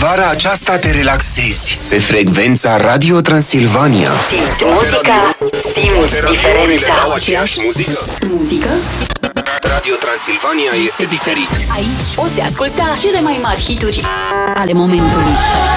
Vara aceasta te relaxezi pe frecvența Radio Transilvania. Simți muzica, simți diferența. Aceeași muzică? Radio Transilvania este diferit. Aici poți asculta cele mai mari hituri ale momentului.